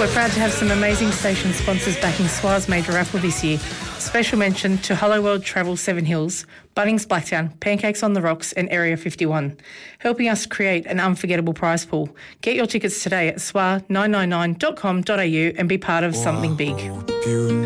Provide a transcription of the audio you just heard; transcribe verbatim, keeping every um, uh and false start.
We're proud to have some amazing station sponsors backing S W A's major raffle this year. Special mention to Hello World Travel Seven Hills, Bunnings Blacktown, Pancakes on the Rocks and Area fifty-one, helping us create an unforgettable prize pool. Get your tickets today at S W A nine nine nine dot com dot a u and be part of something big.